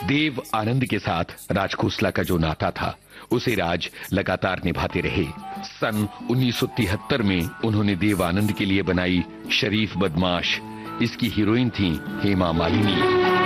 देव आनंद के साथ राज खोसला का जो नाता था उसे राज लगातार निभाते रहे। सन 1973 में उन्होंने देव आनंद के लिए बनाई शरीफ बदमाश। इसकी हीरोइन थी हेमा मालिनी।